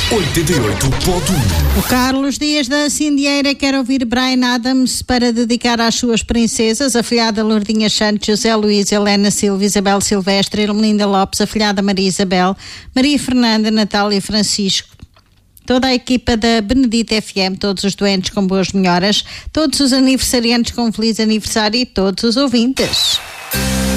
88.1. O Carlos Dias da Cindieira quer ouvir Bryan Adams para dedicar às suas princesas, a filhada Lourdinha Santos, José Luís, Helena Silva, Isabel Silvestre, Ermelinda Lopes, a filhada Maria Isabel, Maria Fernanda, Natália Francisco, toda a equipa da Benedita FM, todos os doentes com boas melhoras, todos os aniversariantes com feliz aniversário e todos os ouvintes.